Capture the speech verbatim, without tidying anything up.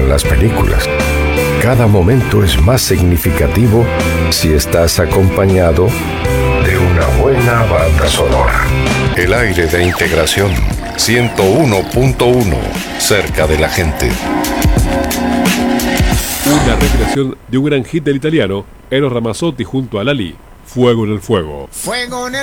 en las películas. Cada momento es más significativo si estás acompañado de una buena banda sonora. El aire de integración ciento uno punto uno, cerca de la gente. Una recreación de un gran hit del italiano, Eros Ramazzotti junto a Lali, Fuego en el Fuego. Fuego en el